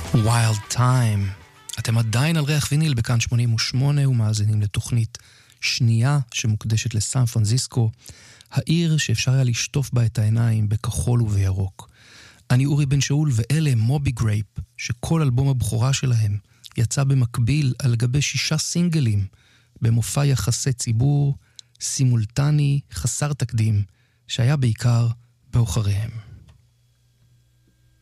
Wild Time. אתם עדיין על ריח ויניל בכאן 88 ומאזינים לתוכנית שנייה שמוקדשת לסן פרנסיסקו, העיר שאפשר היה לשטוף בה את העיניים בכחול ובירוק. אני אורי בן שאול ואלה מובי גרייפ, שכל אלבום הבכורה שלהם יצא במקביל על גבי 6 סינגלים, במופע יחסי ציבור סימולטני חסר תקדים, שהיה בעיקר באוחריהם.